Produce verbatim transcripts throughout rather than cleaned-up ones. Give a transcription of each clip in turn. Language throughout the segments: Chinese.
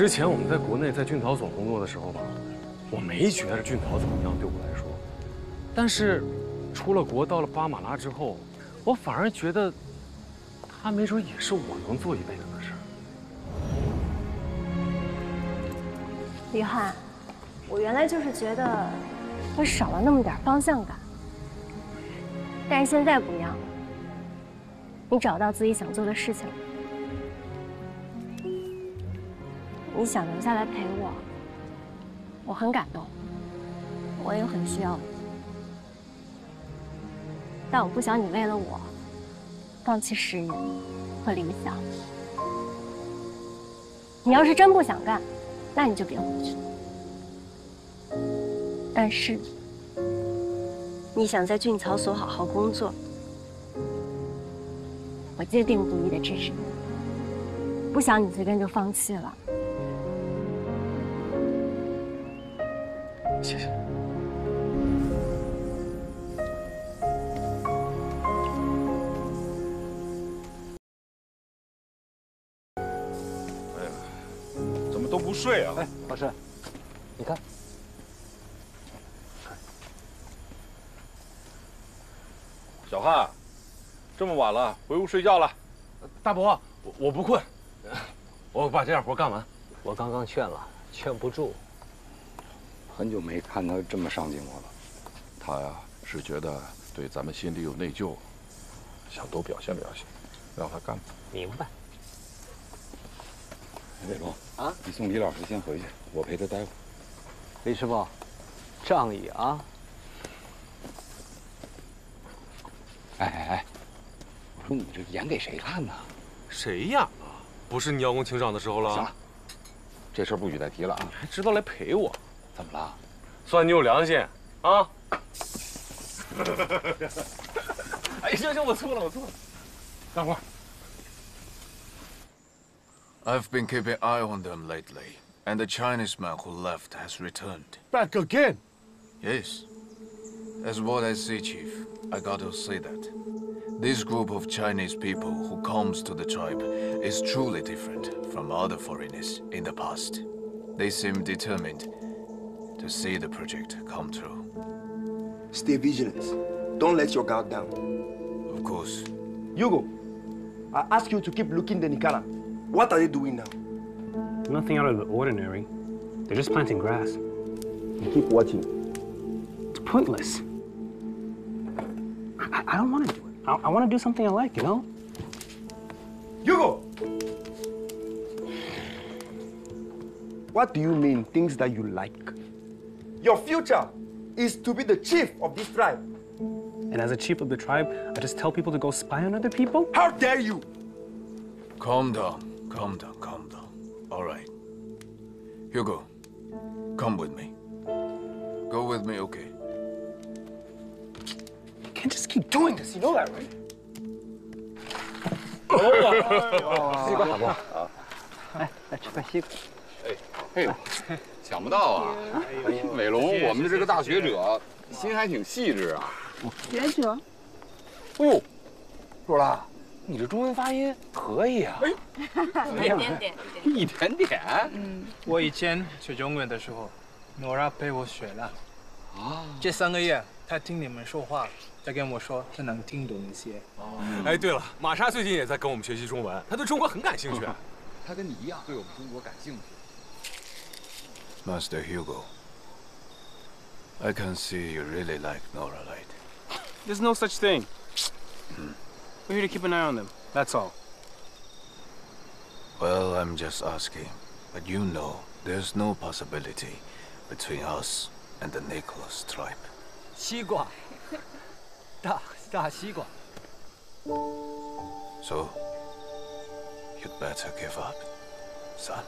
之前我们在国内在俊陶所工作的时候吧，我没觉得俊陶怎么样，对我来说。但是，出了国到了巴马拉之后，我反而觉得，他没准也是我能做一辈子的事儿。 李翰，我原来就是觉得会少了那么点方向感，但是现在不一样了，你找到自己想做的事情了。 你想留下来陪我，我很感动，我也很需要你，但我不想你为了我放弃事业和理想。你要是真不想干，那你就别回去。但是你想在俊草所好好工作，我坚定不移地支持你，不想你随便就放弃了。 谢谢。 哎呀，怎么都不睡啊？ 哎，老师，你看， 小汉，这么晚了，回屋睡觉了。 大伯，我我不困，我把这点活干完。 我刚刚劝了，劝不住。 很久没看他这么上进我了。 他呀是觉得对咱们心里有内疚，想多表现表现，让他干吧。 明白。 伟龙啊， 你送李老师先回去，我陪他待会儿。 李师傅，仗义啊！ 哎哎哎，我说你这演给谁看呢？ 谁演了？不是你邀功请赏的时候了。 行了，这事儿不许再提了啊！ 还知道来陪我。 怎么了？ 算你有良心啊！哎，行行，我错了，我错了。等会儿。 I've been keeping eye on them lately, and the Chinese man who left has returned. Back again? Yes. As what I see, Chief, I got to say that. This group of Chinese people who comes to the tribe is truly different from other foreigners in the past. They seem determined to see the project come true. Stay vigilant. Don't let your guard down. Of course. Hugo, I ask you to keep looking the Nicara. What are they doing now? Nothing out of the ordinary. They're just planting grass. You keep watching. It's pointless. I, I don't want to do it. I, I want to do something I like, you know? Hugo! What do you mean, things that you like? Your future is to be the chief of this tribe. And as a chief of the tribe, I just tell people to go spy on other people? How dare you! Calm down, calm down, calm down. All right. Hugo, come with me. Go with me, okay? You can't just keep doing this, you know that, right? 西瓜，大伯，来来吃块西瓜。 哎，哎呦，想不到啊，伟龙，我们的这个大学者心还挺细致啊。 学者， 哎呦，若拉，你这中文发音可以啊。 一点点， 一点点。 嗯，我以前学中文的时候，诺拉陪我学了。啊，这三个月他听你们说话，他跟我说他能听懂一些。 哦，哎，对了，玛莎最近也在跟我们学习中文，她对中国很感兴趣。 她跟你一样对我们中国感兴趣。 Master Hugo, I can see you really like Nora Light. There's no such thing. We're here to keep an eye on them, that's all. Well, I'm just asking, but you know there's no possibility between us and the Nicholas tribe. 西瓜，大大西瓜。 So, you'd better give up, son.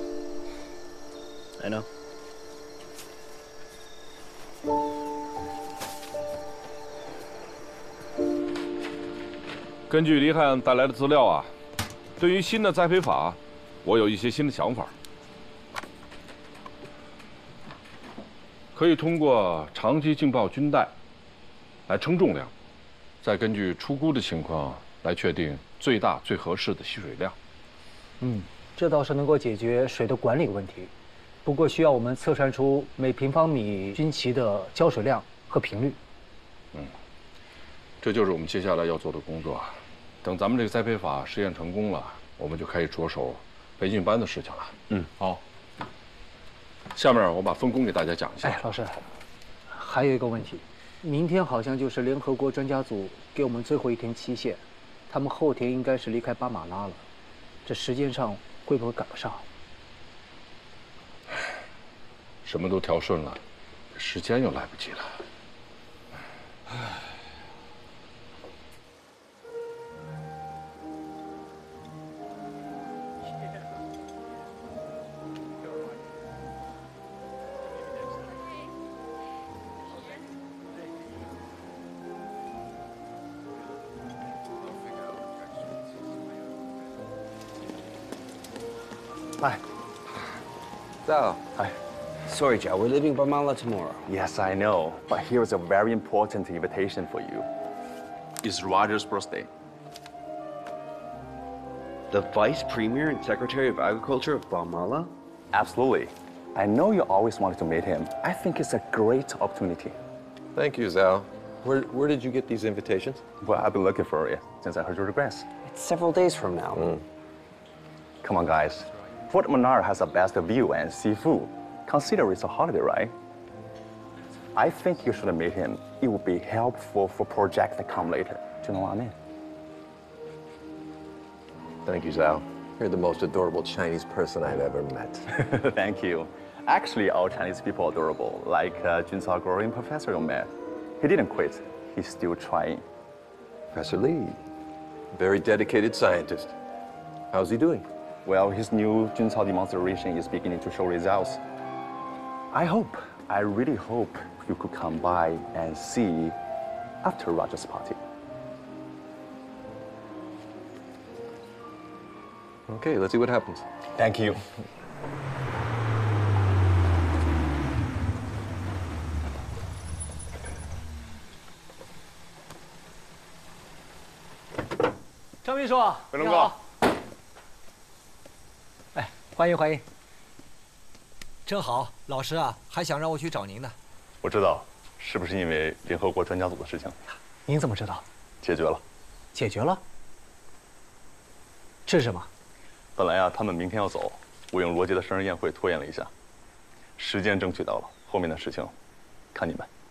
I know. 根据黎汉带来的资料啊，对于新的栽培法，我有一些新的想法。可以通过长期浸泡菌带来称重量，再根据出菇的情况来确定最大最合适的吸水量。 嗯， 这倒是能够解决水的管理问题，不过需要我们测算出每平方米军旗的浇水量和频率。 嗯，这就是我们接下来要做的工作。等咱们这个栽培法实验成功了，我们就可以着手培训班的事情了。嗯，好。下面我把分工给大家讲一下。 哎，老师，还有一个问题，明天好像就是联合国专家组给我们最后一天期限，他们后天应该是离开巴马拉了，这时间上会不会赶不上？ 什么都调顺了，时间又来不及了。唉。 Hi. So, Hi. Sorry, Joe, we're leaving Barmala tomorrow. Yes, I know. But here's a very important invitation for you. It's Roger's birthday. The Vice Premier and Secretary of Agriculture of Barmala? Absolutely. I know you always wanted to meet him. I think it's a great opportunity. Thank you, Zhao. Where, where did you get these invitations? Well, I've been looking for it since I heard your request. It's several days from now. Mm. Come on, guys. Fort Menard has the best view and seafood. Consider it's a holiday, right? I think you should meet him. It would be helpful for projects that come later. Do you know what I mean? Thank you, Zhao. You're the most adorable Chinese person I've ever met. Thank you. Actually, all Chinese people are adorable, like uh, Juncao growing professor you met. He didn't quit. He's still trying. Professor Li, very dedicated scientist. How's he doing? Well, his new Juncao demonstration is beginning to show results. I hope, I really hope you could come by and see after Roger's party. Okay, let's see what happens. Thank you. Trang 秘书， 魏龙哥， 哎，欢迎欢迎。 正好，老师啊，还想让我去找您呢。 我知道，是不是因为联合国专家组的事情？ 您怎么知道？ 解决了。 解决了？这是什么？ 本来啊，他们明天要走，我用罗杰的生日宴会拖延了一下，时间争取到了，后面的事情看你们。